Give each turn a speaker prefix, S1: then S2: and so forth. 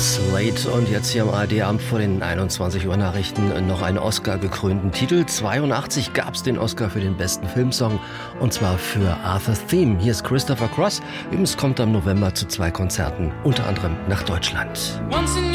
S1: Slate und jetzt hier am ARD-Abend vor den 21 Uhr Nachrichten noch einen Oscar-gekrönten Titel. 82 gab es den Oscar für den besten Filmsong und zwar für Arthur's Theme. Hier ist Christopher Cross. Übrigens kommt am November zu 2 Konzerten, unter anderem nach Deutschland.